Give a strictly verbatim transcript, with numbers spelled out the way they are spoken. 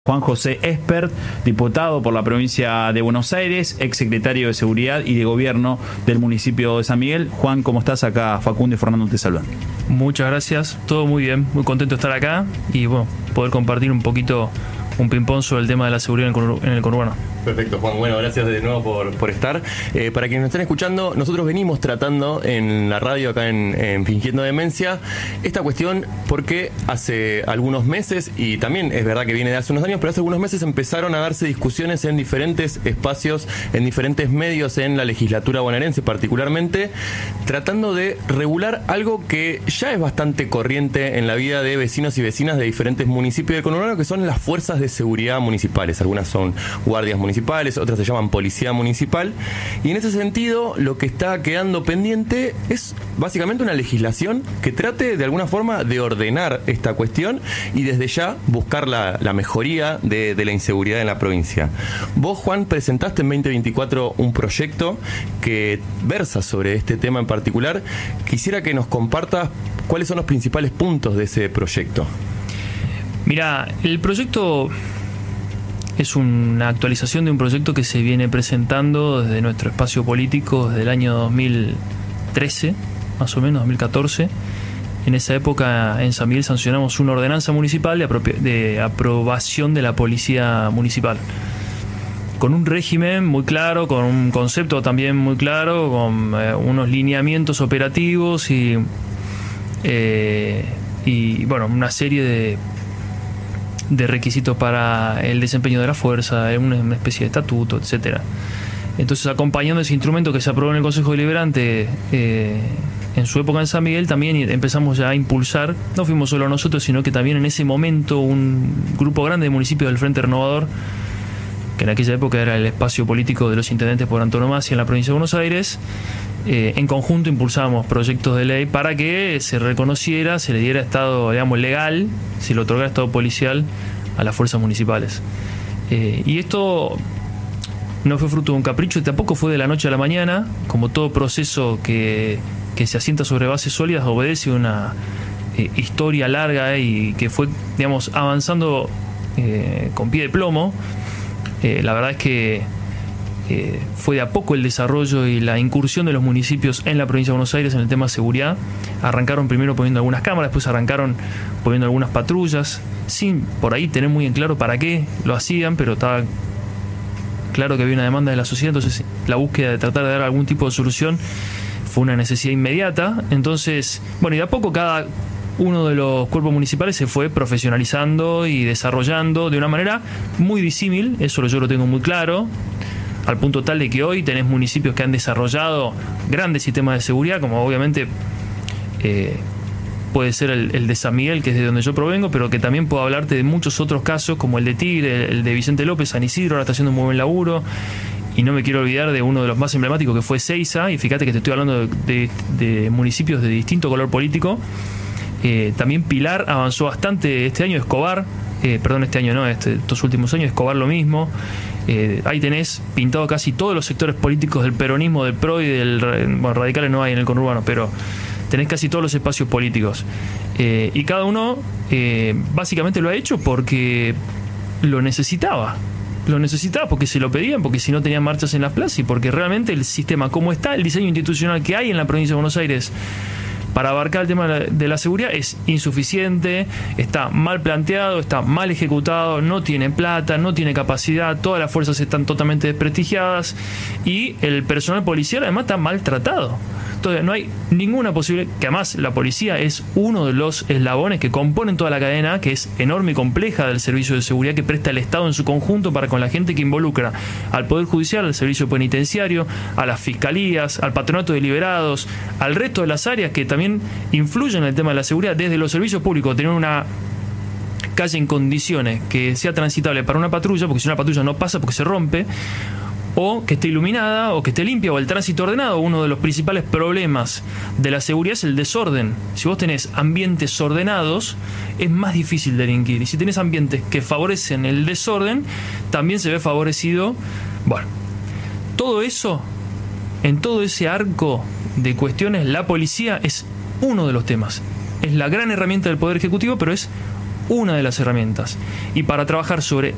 Juan José Espert, diputado por la provincia de Buenos Aires, ex secretario de Seguridad y de Gobierno del municipio de San Miguel. Juan, ¿cómo estás? Acá Facundo y Fernando te saludan. Muchas gracias, todo muy bien, muy contento de estar acá y bueno, poder compartir un poquito un ping-pong sobre el tema de la seguridad en el, en el conurbano. Perfecto, Juan. Bueno, gracias de nuevo por, por estar. Eh, para quienes nos estén escuchando, nosotros venimos tratando en la radio acá en, en Fingiendo Demencia esta cuestión porque hace algunos meses, y también es verdad que viene de hace unos años, pero hace algunos meses empezaron a darse discusiones en diferentes espacios, en diferentes medios en la legislatura bonaerense particularmente, tratando de regular algo que ya es bastante corriente en la vida de vecinos y vecinas de diferentes municipios del conurbano, que son las fuerzas de seguridad municipales. Algunas son guardias municipales, municipales, otras se llaman policía municipal, y en ese sentido lo que está quedando pendiente es básicamente una legislación que trate de alguna forma de ordenar esta cuestión y desde ya buscar la, la mejoría de, de la inseguridad en la provincia. Vos, Juan, presentaste en veinte veinticuatro un proyecto que versa sobre este tema en particular. Quisiera que nos compartas cuáles son los principales puntos de ese proyecto. Mira, el proyecto es una actualización de un proyecto que se viene presentando desde nuestro espacio político desde el año dos mil trece, más o menos, dos mil catorce. En esa época en San Miguel sancionamos una ordenanza municipal de, apropia- de aprobación de la policía municipal, con un régimen muy claro, con un concepto también muy claro, con eh, unos lineamientos operativos y, eh, y bueno, una serie de de requisitos para el desempeño de la fuerza, una, una especie de estatuto, etcétera. Entonces, acompañando ese instrumento que se aprobó en el Consejo Deliberante eh, en su época en San Miguel, también empezamos ya a impulsar, no fuimos solo nosotros, sino que también en ese momento un grupo grande de municipios del Frente Renovador, que en aquella época era el espacio político de los intendentes por antonomasia en la provincia de Buenos Aires, eh, en conjunto impulsamos proyectos de ley para que se reconociera, se le diera estado, digamos, legal, se le otorgara estado policial a las fuerzas municipales. Eh, y esto no fue fruto de un capricho y tampoco fue de la noche a la mañana. Como todo proceso que, que se asienta sobre bases sólidas, obedece una eh, historia larga eh, y que fue, digamos, avanzando eh, con pie de plomo. Eh, la verdad es que eh, fue de a poco el desarrollo y la incursión de los municipios en la provincia de Buenos Aires en el tema de seguridad. Arrancaron primero poniendo algunas cámaras, después arrancaron poniendo algunas patrullas, sin por ahí tener muy en claro para qué lo hacían, pero estaba claro que había una demanda de la sociedad, entonces la búsqueda de tratar de dar algún tipo de solución fue una necesidad inmediata. Entonces, bueno, y de a poco cada uno de los cuerpos municipales se fue profesionalizando y desarrollando de una manera muy disímil, eso yo lo tengo muy claro, al punto tal de que hoy tenés municipios que han desarrollado grandes sistemas de seguridad, como obviamente eh, puede ser el, el de San Miguel, que es de donde yo provengo, pero que también puedo hablarte de muchos otros casos, como el de Tigre, el de Vicente López, San Isidro, ahora está haciendo un muy buen laburo. Y no me quiero olvidar de uno de los más emblemáticos, que fue Seiza, y fíjate que te estoy hablando de, de, de municipios de distinto color político. Eh, también Pilar avanzó bastante este año, Escobar, eh, perdón, este año no, este, estos últimos años, Escobar lo mismo. Eh, ahí tenés pintado casi todos los sectores políticos del peronismo, del P R O y del... Bueno, radicales no hay en el conurbano, pero tenés casi todos los espacios políticos. Eh, y cada uno eh, básicamente lo ha hecho porque lo necesitaba. Lo necesitaba porque se lo pedían, porque si no tenían marchas en las plazas y porque realmente el sistema como está, el diseño institucional que hay en la provincia de Buenos Aires para abarcar el tema de la, de la seguridad es insuficiente, está mal planteado, está mal ejecutado, no tiene plata, no tiene capacidad, todas las fuerzas están totalmente desprestigiadas y el personal policial además está maltratado. Entonces no hay ninguna posibilidad, que además la policía es uno de los eslabones que componen toda la cadena, que es enorme y compleja del servicio de seguridad que presta el Estado en su conjunto para con la gente que involucra al Poder Judicial, al servicio penitenciario, a las fiscalías, al patronato de liberados, al resto de las áreas que también influyen en el tema de la seguridad, desde los servicios públicos, tener una calle en condiciones que sea transitable para una patrulla, porque si una patrulla no pasa porque se rompe, o que esté iluminada, o que esté limpia, o el tránsito ordenado. Uno de los principales problemas de la seguridad es el desorden. Si vos tenés ambientes ordenados, es más difícil delinquir. Y si tenés ambientes que favorecen el desorden, también se ve favorecido. Bueno, todo eso, en todo ese arco de cuestiones, la policía es uno de los temas. Es la gran herramienta del Poder Ejecutivo, pero es una de las herramientas. Y para trabajar sobre